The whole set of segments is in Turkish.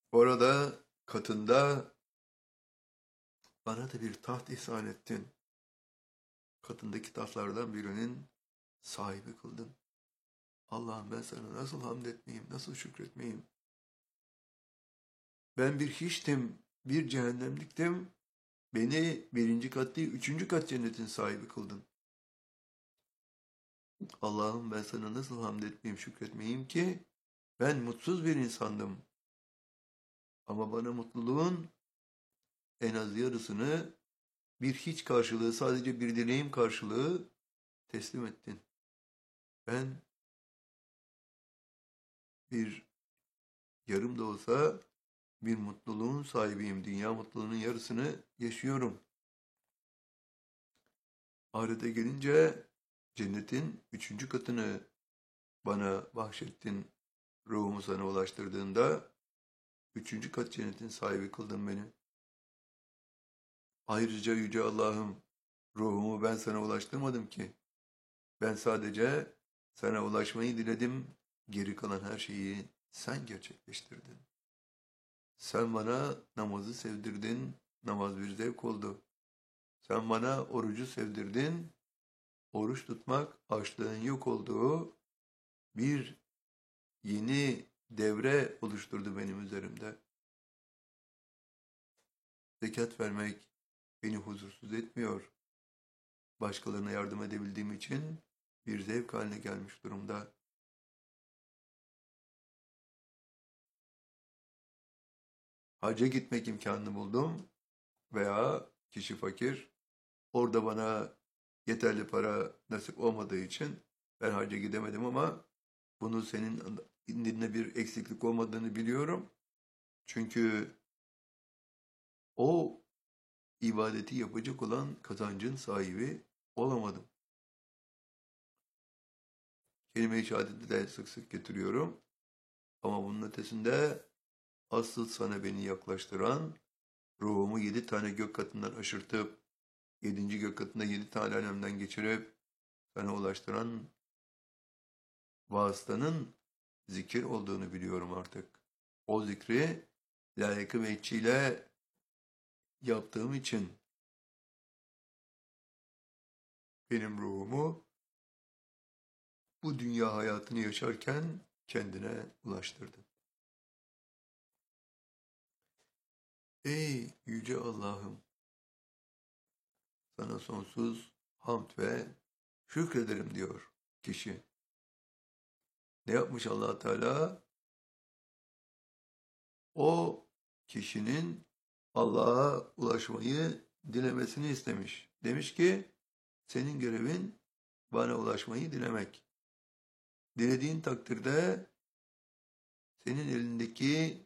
Orada katında bana da bir taht ihsan ettin. Katındaki tahtlardan birinin sahibi kıldın. Allah'ım ben sana nasıl hamd etmeyeyim, nasıl şükretmeyeyim? Ben bir hiçtim, bir cehennemliktim. Beni birinci kat değil, üçüncü kat cennetin sahibi kıldın. Allah'ım ben sana nasıl hamd etmeyeyim, şükretmeyeyim ki ben mutsuz bir insandım. Ama bana mutluluğun en az yarısını bir hiç karşılığı, sadece bir dileğim karşılığı teslim ettin. Ben bir yarım da olsa bir mutluluğun sahibiyim. Dünya mutluluğunun yarısını yaşıyorum. Ahirete gelince cennetin üçüncü katını bana bahşettin. Ruhumu sana ulaştırdığında üçüncü kat cennetin sahibi kıldın beni. Ayrıca Yüce Allah'ım ruhumu ben sana ulaştırmadım ki. Ben sadece sana ulaşmayı diledim. Geri kalan her şeyi sen gerçekleştirdin. Sen bana namazı sevdirdin. Namaz bir zevk oldu. Sen bana orucu sevdirdin. Oruç tutmak açlığın yok olduğu bir yeni devre oluşturdu benim üzerimde. Zekat vermek beni huzursuz etmiyor. Başkalarına yardım edebildiğim için bir zevk haline gelmiş durumda. Hacca gitmek imkanını buldum veya kişi fakir, orada bana yeterli para nasip olmadığı için ben hacca gidemedim ama bunu senin indinde bir eksiklik olmadığını biliyorum. Çünkü o ibadeti yapacak olan kazancın sahibi olamadım. Kelime-i şehadeti de sık sık getiriyorum. Ama bunun ötesinde asıl sana beni yaklaştıran, ruhumu 7 tane gök katından aşırtıp, yedinci gök katında 7 tane alemden geçirip, sana ulaştıran vasıtanın zikir olduğunu biliyorum artık. O zikri layıkı ve yaptığım için benim ruhumu bu dünya hayatını yaşarken kendine ulaştırdın. Ey yüce Allah'ım, sana sonsuz hamd ve şükrederim diyor kişi. Ne yapmış Allah Teala? O kişinin Allah'a ulaşmayı dilemesini istemiş. Demiş ki senin görevin bana ulaşmayı dilemek. Dilediğin takdirde senin elindeki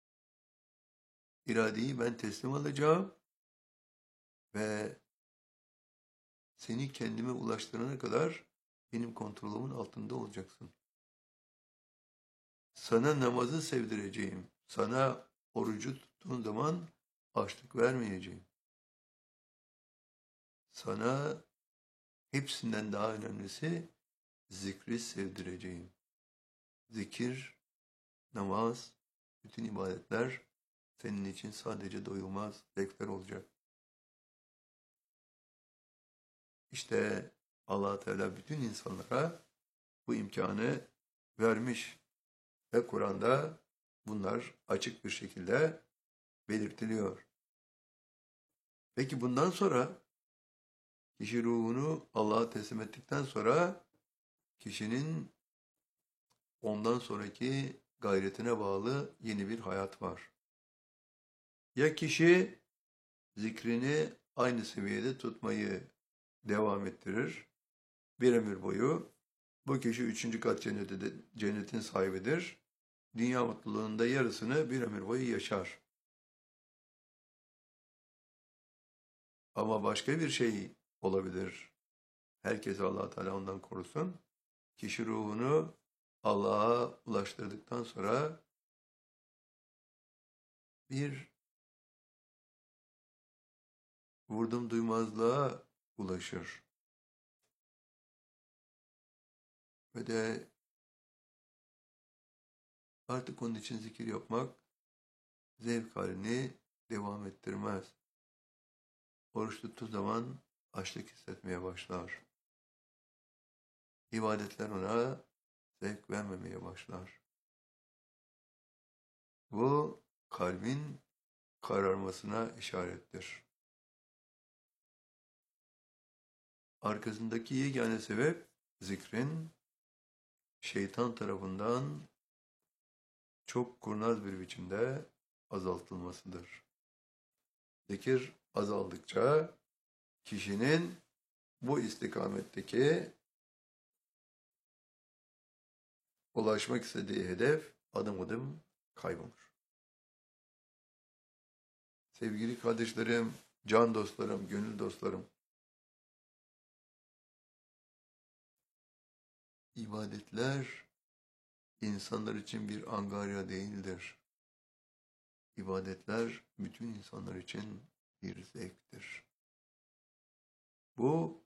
iradeyi ben teslim alacağım ve seni kendime ulaştırana kadar benim kontrolümün altında olacaksın. Sana namazı sevdireceğim. Sana orucu tuttuğun zaman açlık vermeyeceğim. Sana hepsinden daha önemlisi zikri sevdireceğim. Zikir, namaz, bütün ibadetler senin için sadece doyulmaz zevkler olacak. İşte Allah Teala bütün insanlara bu imkanı vermiş ve Kur'an'da bunlar açık bir şekilde belirtiliyor. Peki bundan sonra kişi ruhunu Allah'a teslim ettikten sonra kişinin ondan sonraki gayretine bağlı yeni bir hayat var. Ya kişi zikrini aynı seviyede tutmayı devam ettirir bir ömür boyu. Bu kişi üçüncü kat cennetin sahibidir. Dünya mutluluğunda yarısını bir ömür boyu yaşar. Ama başka bir şey olabilir. Herkes Allah Teala ondan korusun. Kişi ruhunu Allah'a ulaştırdıktan sonra bir vurdum duymazlığa ulaşır. Ve de artık onun için zikir yapmak zevk halini devam ettirmez. Oruç tuttuğu zaman açlık hissetmeye başlar. İbadetler ona zevk vermemeye başlar. Bu kalbin kararmasına işarettir. Arkasındaki yegane sebep zikrin şeytan tarafından çok kurnaz bir biçimde azaltılmasıdır. Zikir azaldıkça kişinin bu istikametteki ulaşmak istediği hedef adım adım kaybolur. Sevgili kardeşlerim, can dostlarım, gönül dostlarım, ibadetler insanlar için bir angarya değildir. İbadetler bütün insanlar için bir zevktir. Bu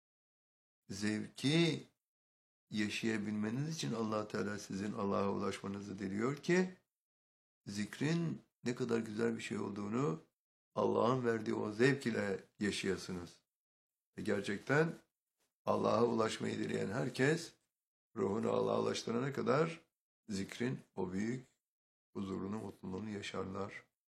zevki yaşayabilmeniz için Allah Teala sizin Allah'a ulaşmanızı diliyor ki zikrin ne kadar güzel bir şey olduğunu Allah'ın verdiği o zevk ile yaşayasınız. Ve gerçekten Allah'a ulaşmayı dileyen herkes ruhunu Allah'a ulaştırana kadar zikrin o büyük huzurunu, mutluluğunu yaşarlar.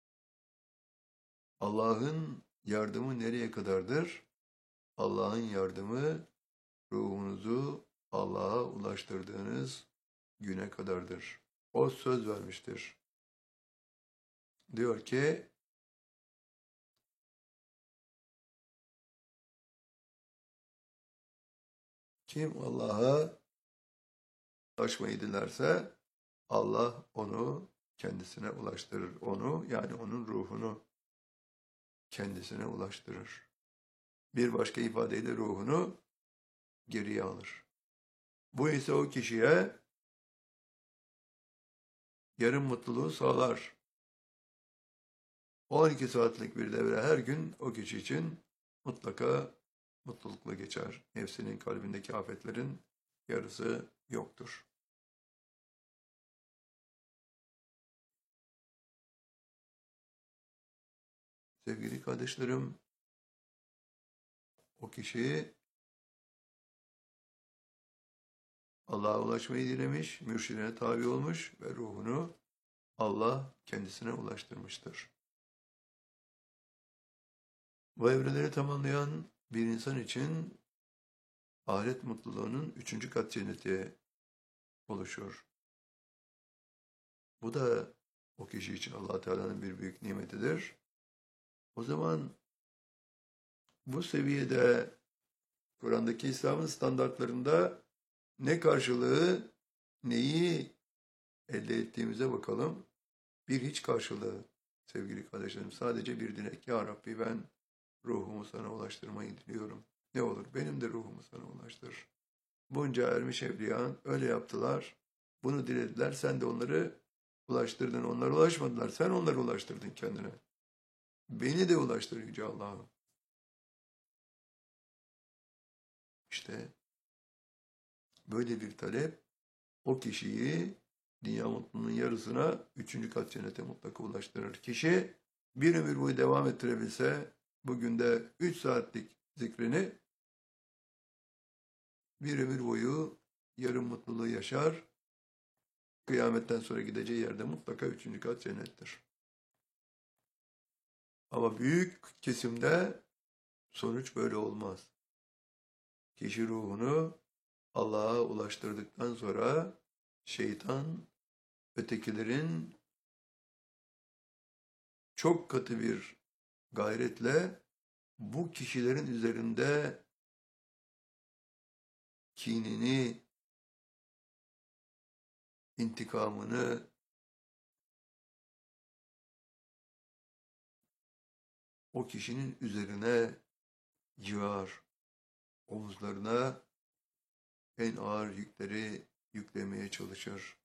Allah'ın yardımı nereye kadardır? Allah'ın yardımı ruhunuzu Allah'a ulaştırdığınız güne kadardır. O söz vermiştir. Diyor ki, kim Allah'a ulaşmayı dilerse Allah onu kendisine ulaştırır. Onu yani onun ruhunu kendisine ulaştırır. Bir başka ifadeyle ruhunu geriye alır. Bu ise o kişiye yarım mutluluğu sağlar. 12 saatlik bir devre her gün o kişi için mutlaka mutlulukla geçer. Nefsinin kalbindeki afetlerin yarısı yoktur. Sevgili kardeşlerim, o kişi Allah'a ulaşmayı dilemiş, mürşidine tabi olmuş ve ruhunu Allah kendisine ulaştırmıştır. Bu evreleri tamamlayan bir insan için ahiret mutluluğunun 3. kat cenneti oluşur. Bu da o kişi için Allah Teala'nın bir büyük nimetidir. O zaman bu seviyede Kur'an'daki İslam'ın standartlarında ne karşılığı, neyi elde ettiğimize bakalım. Bir hiç karşılığı sevgili kardeşlerim. Sadece bir dilek. Ya Rabbi ben ruhumu sana ulaştırmayı diliyorum. Ne olur benim de ruhumu sana ulaştır. Bunca ermiş evliyan öyle yaptılar. Bunu dilediler. Sen de onları ulaştırdın. Onlar ulaşmadılar. Sen onları ulaştırdın kendine. Beni de ulaştır Yüce Allah'ım. İşte böyle bir talep o kişiyi dünya mutluluğunun yarısına 3. kat cennete mutlaka ulaştırır. Kişi bir ömür boyu devam ettirebilse bugün de 3 saatlik zikrini bir ömür boyu yarım mutluluğu yaşar. Kıyametten sonra gideceği yerde mutlaka 3. kat cennettir. Ama büyük kesimde sonuç böyle olmaz. Kişi ruhunu Allah'a ulaştırdıktan sonra şeytan ötekilerin çok katı bir gayretle bu kişilerin üzerinde kinini, intikamını o kişinin üzerine yığar. Omuzlarına en ağır yükleri yüklemeye çalışır.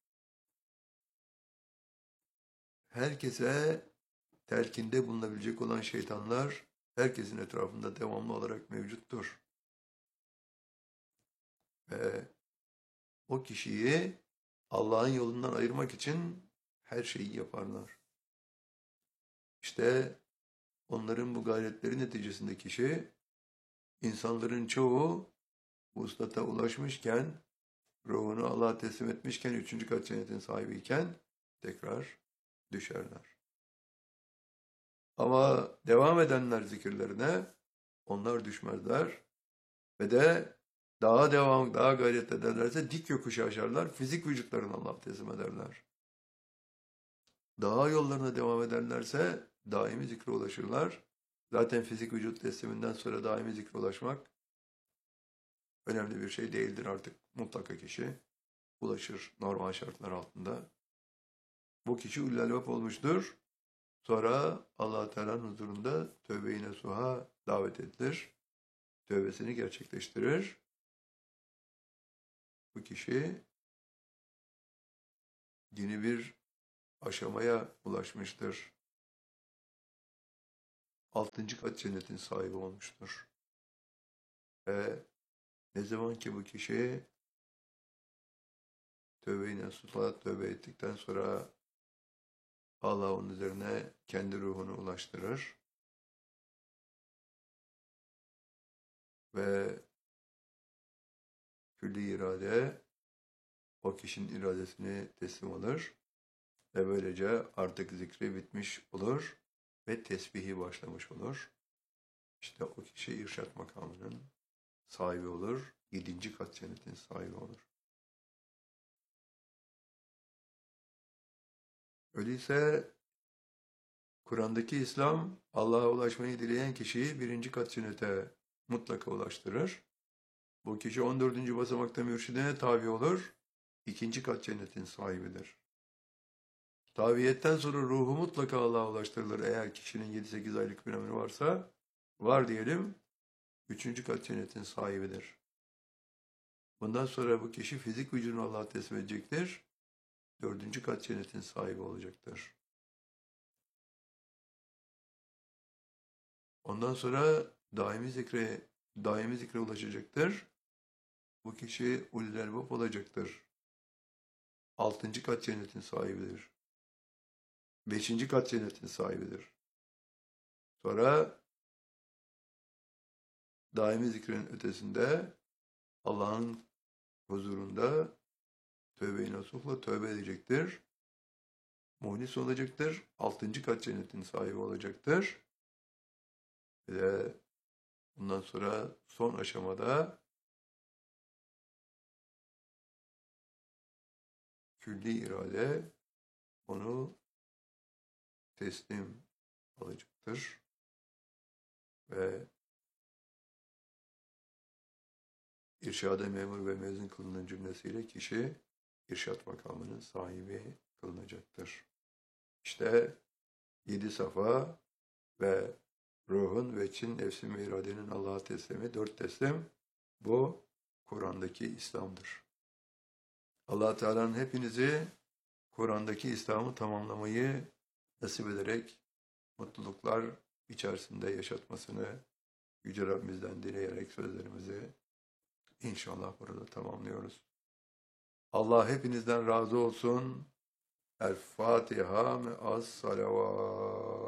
Herkese telkinde bulunabilecek olan şeytanlar herkesin etrafında devamlı olarak mevcuttur. Ve o kişiyi Allah'ın yolundan ayırmak için her şeyi yaparlar. İşte onların bu gayretleri neticesinde kişi, insanların çoğu vuslata ulaşmışken, ruhunu Allah'a teslim etmişken, üçüncü kat cennetin sahibiyken tekrar düşerler. Ama devam edenler zikirlerine, onlar düşmezler ve de daha gayret ederlerse dik yokuşu aşarlar, fizik vücutlarını Allah'a teslim ederler. Daha yollarına devam ederlerse daimi zikre ulaşırlar. Zaten fizik vücut tesliminden sonra daimi zikre ulaşmak önemli bir şey değildir artık. Mutlaka kişi ulaşır normal şartlar altında. Bu kişi ullü albab olmuştur. Sonra Allah Teala'nın huzurunda tövbe-i nasuha davet edilir. Tövbesini gerçekleştirir. Bu kişi yeni bir aşamaya ulaşmıştır. 6. kat cennetin sahibi olmuştur. Ve ne zaman ki bu kişi tövbe-i nasuha tövbe ettikten sonra Allah onun üzerine kendi ruhunu ulaştırır. Ve külli irade o kişinin iradesini teslim alır ve böylece artık zikri bitmiş olur ve tesbihi başlamış olur. İşte o kişi irşad makamının sahibi olur, 7. kat cennetin sahibi olur. Öyleyse Kur'an'daki İslam Allah'a ulaşmayı dileyen kişiyi 1. kat cennete mutlaka ulaştırır. Bu kişi 14. basamakta mürşidine tabi olur, 2. kat cennetin sahibidir. Tabiyetten sonra ruhu mutlaka Allah'a ulaştırılır. Eğer kişinin 7-8 aylık bir ömrü varsa, var diyelim, 3. kat cennetin sahibidir. Bundan sonra bu kişi fizik vücudunu Allah'a teslim edecektir. 4. kat cennetin sahibi olacaktır. Ondan sonra daimi zikre ulaşacaktır. Bu kişi ulul albab olacaktır. 6. kat cennetin sahibidir. 5. kat cennetin sahibidir. Sonra daimi zikrin ötesinde Allah'ın huzurunda tövbe-i nasuhla tövbe edecektir. Muhlis olacaktır. 6. kat cennetin sahibi olacaktır. Ve bundan sonra son aşamada külli irade onu teslim alacaktır. Ve irşada memur ve mezun kılınan cümlesiyle kişi irşad makamının sahibi kılınacaktır. İşte 7 safa ve ruhun ve Çin nefsin ve iradenin Allah'a teslimi, 4 teslim, bu Kur'an'daki İslam'dır. Allah Teala'nın hepinizi Kur'an'daki İslam'ı tamamlamayı nasip ederek mutluluklar içerisinde yaşatmasını Yüce Rabbimizden dileyerek sözlerimizi inşallah burada tamamlıyoruz. Allah hepinizden razı olsun. El Fatiha me'as salavat.